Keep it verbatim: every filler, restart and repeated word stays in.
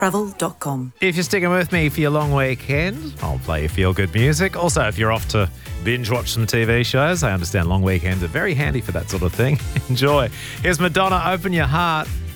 travel dot com. If you're sticking with me for your long weekend, I'll play you feel-good music. Also, if you're off to binge watch some T V shows, I understand long weekends are very handy for that sort of thing. Enjoy. Here's Madonna, Open Your Heart.